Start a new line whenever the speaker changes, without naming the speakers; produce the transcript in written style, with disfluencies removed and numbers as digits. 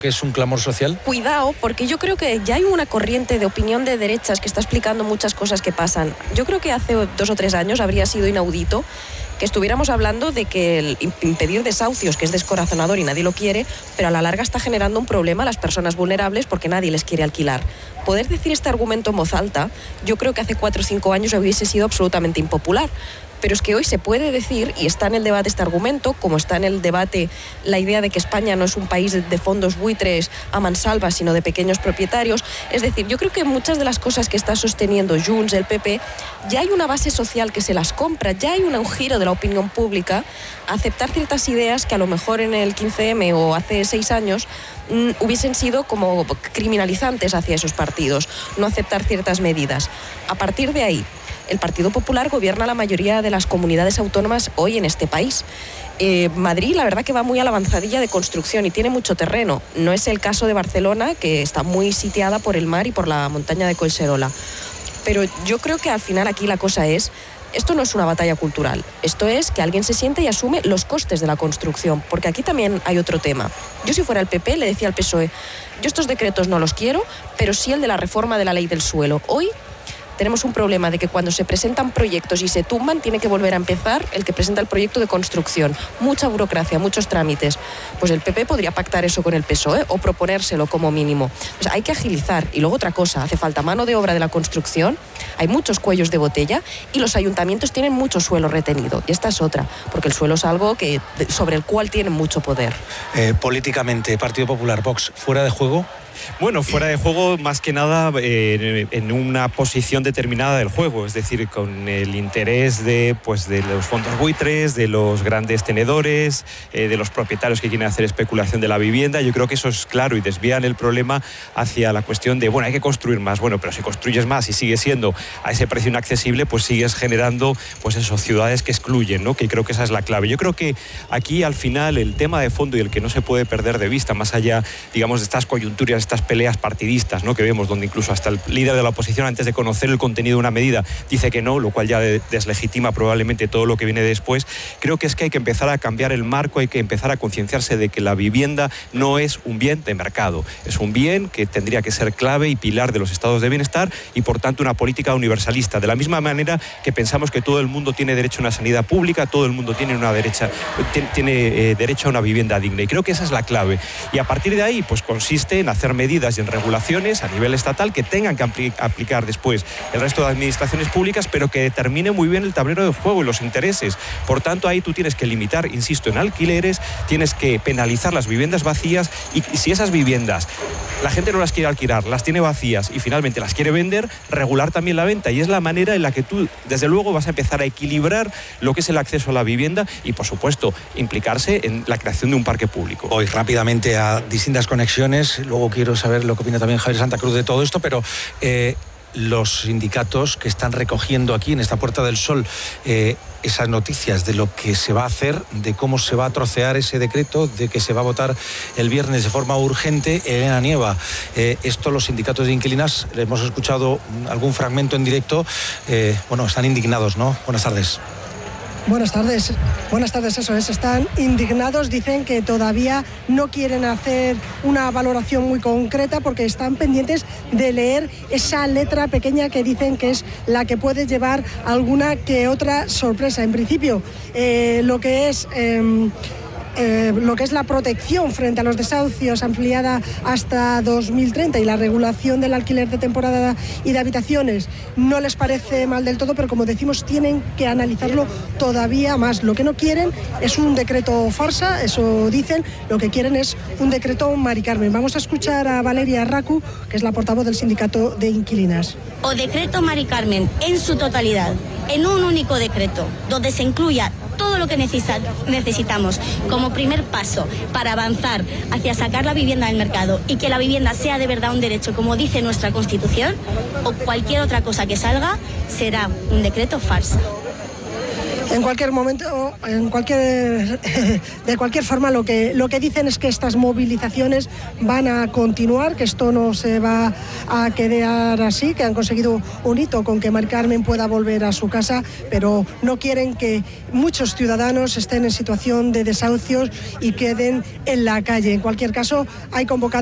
¿Que es un clamor social?
Cuidado, porque yo creo que ya hay una corriente de opinión de derechas que está explicando muchas cosas que pasan. Yo creo que hace 2 o 3 años habría sido inaudito que estuviéramos hablando de que el impedir desahucios, que es descorazonador y nadie lo quiere, pero a la larga está generando un problema a las personas vulnerables porque nadie les quiere alquilar. Poder decir este argumento en voz alta, yo creo que hace 4 o 5 años hubiese sido absolutamente impopular. Pero es que hoy se puede decir, y está en el debate este argumento, como está en el debate la idea de que España no es un país de fondos buitres a mansalva, sino de pequeños propietarios. Es decir, yo creo que muchas de las cosas que está sosteniendo Junts, el PP, ya hay una base social que se las compra, ya hay un giro de la opinión pública a aceptar ciertas ideas que a lo mejor en el 15M o hace 6 años hubiesen sido como criminalizantes hacia esos partidos, no aceptar ciertas medidas. A partir de ahí, el Partido Popular gobierna la mayoría de las comunidades autónomas hoy en este país. Madrid, la verdad que va muy a la avanzadilla de construcción y tiene mucho terreno. No es el caso de Barcelona, que está muy sitiada por el mar y por la montaña de Collserola. Pero yo creo que al final aquí la cosa es, esto no es una batalla cultural, esto es que alguien se siente y asume los costes de la construcción, porque aquí también hay otro tema. Yo si fuera el PP le decía al PSOE, yo estos decretos no los quiero, pero sí el de la reforma de la ley del suelo. Hoy tenemos un problema de que cuando se presentan proyectos y se tumban, tiene que volver a empezar el que presenta el proyecto de construcción. Mucha burocracia, muchos trámites. Pues el PP podría pactar eso con el PSOE o proponérselo como mínimo. O sea, hay que agilizar. Y luego otra cosa, hace falta mano de obra de la construcción, hay muchos cuellos de botella y los ayuntamientos tienen mucho suelo retenido. Y esta es otra, porque el suelo es algo sobre el cual tienen mucho poder.
Políticamente, Partido Popular, Vox, ¿fuera de juego?
Bueno, fuera de juego más que nada en una posición determinada del juego, es decir, con el interés de los fondos buitres, de los grandes tenedores, de los propietarios que quieren hacer especulación de la vivienda. Yo creo que eso es claro y desvían el problema hacia la cuestión de, bueno, hay que construir más. Bueno, pero si construyes más y sigue siendo a ese precio inaccesible, pues sigues generando, pues eso, ciudades que excluyen, ¿no? Que creo que esa es la clave. Yo creo que aquí al final el tema de fondo y el que no se puede perder de vista, más allá, digamos, de estas coyunturas, estas peleas partidistas, ¿no? Que vemos donde incluso hasta el líder de la oposición, antes de conocer el contenido de una medida, dice que no, lo cual ya deslegitima probablemente todo lo que viene después. Creo que es que hay que empezar a cambiar el marco, hay que empezar a concienciarse de que la vivienda no es un bien de mercado, es un bien que tendría que ser clave y pilar de los estados de bienestar y por tanto una política universalista, de la misma manera que pensamos que todo el mundo tiene derecho a una sanidad pública, todo el mundo tiene derecho a una vivienda digna, y creo que esa es la clave. Y a partir de ahí, pues consiste en hacer medidas y en regulaciones a nivel estatal que tengan que aplicar después el resto de administraciones públicas, pero que determine muy bien el tablero de juego y los intereses. Por tanto, ahí tú tienes que limitar, insisto, en alquileres, tienes que penalizar las viviendas vacías y si esas viviendas la gente no las quiere alquilar, las tiene vacías y finalmente las quiere vender, regular también la venta, y es la manera en la que tú, desde luego, vas a empezar a equilibrar lo que es el acceso a la vivienda y, por supuesto, implicarse en la creación de un parque público.
Voy rápidamente a distintas conexiones, luego quiero saber lo que opina también Javier Santa Cruz de todo esto, pero los sindicatos que están recogiendo aquí en esta Puerta del Sol esas noticias de lo que se va a hacer, de cómo se va a trocear ese decreto, de que se va a votar el viernes de forma urgente. Elena Nieva, esto los sindicatos de inquilinas, hemos escuchado algún fragmento en directo, están indignados, ¿no? Buenas tardes.
Buenas tardes, eso es, están indignados, dicen que todavía no quieren hacer una valoración muy concreta porque están pendientes de leer esa letra pequeña que dicen que es la que puede llevar alguna que otra sorpresa. En principio, lo que es la protección frente a los desahucios ampliada hasta 2030 y la regulación del alquiler de temporada y de habitaciones no les parece mal del todo, pero como decimos, tienen que analizarlo todavía más. Lo que no quieren es un decreto farsa, eso dicen, lo que quieren es un decreto Mari Carmen. Vamos a escuchar a Valeria Racu, que es la portavoz del sindicato de inquilinas.
O decreto Mari Carmen en su totalidad, en un único decreto, donde se incluya todo lo que necesitamos como primer paso para avanzar hacia sacar la vivienda del mercado y que la vivienda sea de verdad un derecho, como dice nuestra Constitución, o cualquier otra cosa que salga será un decreto farsa.
En cualquier momento, de cualquier forma, lo que dicen es que estas movilizaciones van a continuar, que esto no se va a quedar así, que han conseguido un hito con que Mari Carmen pueda volver a su casa, pero no quieren que muchos ciudadanos estén en situación de desahucios y queden en la calle. En cualquier caso, hay convocado